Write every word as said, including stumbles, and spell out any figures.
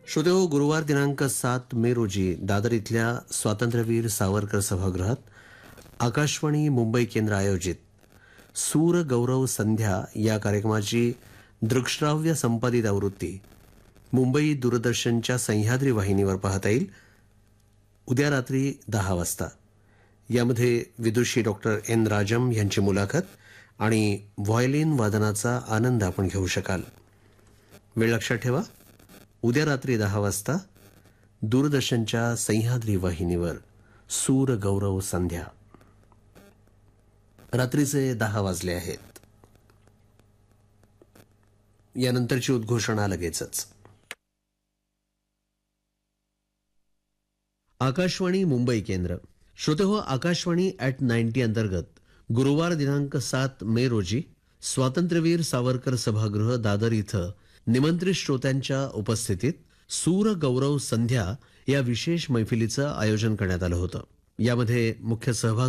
श्रोतेहो, गुरुवार दिनांक सात मे रोजी दादर इथल्या स्वातंत्र्यवीर सावरकर सभागृहात आकाशवाणी मुंबई केंद्र आयोजित सूर गौरव संध्या या कार्यक्रमाची दृकश्राव्य संपादित आवृत्ती मुंबई दूरदर्शनच्या सह्याद्री वाहिनीवर पाहता येईल उद्या रात्री दहा वाजता. यामध्ये विदुषी डॉक्टर एन राजम यांची मुलाखत आणि व्हायोलिन वादनाचा आनंद आपण घेऊ शकाल. वेळ लक्षात ठेवा, उद्या रात्री दहा वाजता दूरदर्शनच्या सह्याद्री वाहिनीवर सूर गौरव संध्या. रात्रीचे दहा वाजले आहेत. यानंतरची उद्घोषणा लगेचच. आकाशवाणी मुंबई केंद्र. श्रोतेहो, आकाशवाणी ॲट नाईन्टी अंतर्गत गुरुवार दिनांक सात मे रोजी स्वातंत्र्यवीर सावरकर सभागृह दादर इथं निमंत्रित श्रोत्यांच्या उपस्थितीत सूर गौरव संध्या या विशेष मैफिलीचं आयोजन करण्यात आलं होतं. यामध्ये मुख्य सहभागी